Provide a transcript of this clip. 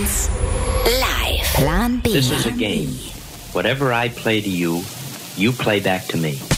1 live. Plan B. This is a game. Whatever I play to you, you play back to me.